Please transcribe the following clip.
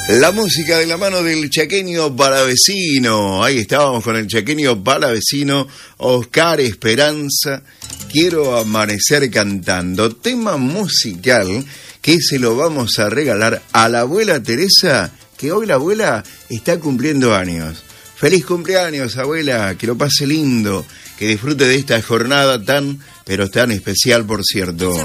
La música de la mano del chaqueño palavecino. Ahí estábamos con el chaqueño palavecino, Oscar Esperanza. Quiero amanecer cantando. Tema musical que se lo vamos a regalar a la abuela Teresa, que hoy la abuela está cumpliendo años. Feliz cumpleaños, abuela, que lo pase lindo, que disfrute de esta jornada tan, pero tan especial, por cierto.